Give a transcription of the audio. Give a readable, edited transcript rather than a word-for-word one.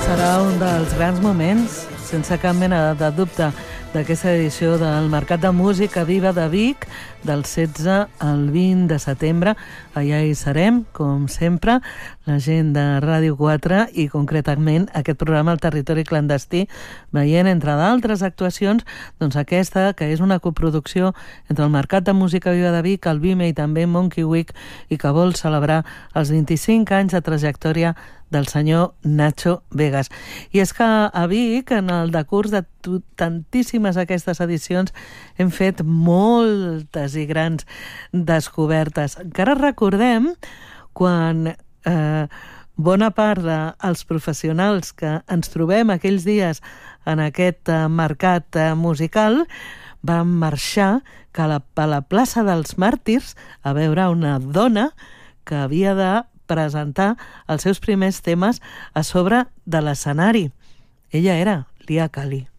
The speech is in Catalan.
Serà un dels grans moments, sense cap mena de dubte, d'aquesta edició del Mercat de Música Viva de Vic, del 16 al 20 de setembre. Allà hi serem, com sempre, la gent de Ràdio 4 i concretament aquest programa El Territori Clandestí, veient, entre d'altres actuacions, doncs aquesta, que és una coproducció entre el Mercat de Música Viva de Vic, el Vime i també Monkey Week, i que vol celebrar els 25 anys de trajectòria del senyor Nacho Vegas. I és que a Vic, en el decurs de tantíssimes aquestes edicions, hem fet moltes i grans descobertes. Encara recordem quan bona part dels professionals que ens trobem aquells dies en aquest mercat musical van marxar a la plaça dels Màrtirs a veure una dona que havia de presentar els seus primers temes a sobre de l'escenari. Ella era Lia Kali.